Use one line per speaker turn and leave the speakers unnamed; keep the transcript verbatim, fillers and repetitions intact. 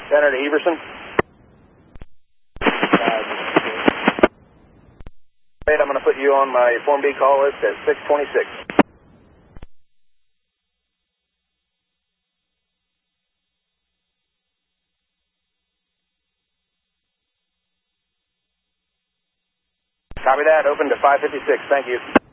Center to Everson. I'm going to put you on my Form B call list at six twenty-six. Copy that. Open to five fifty-six. Thank you.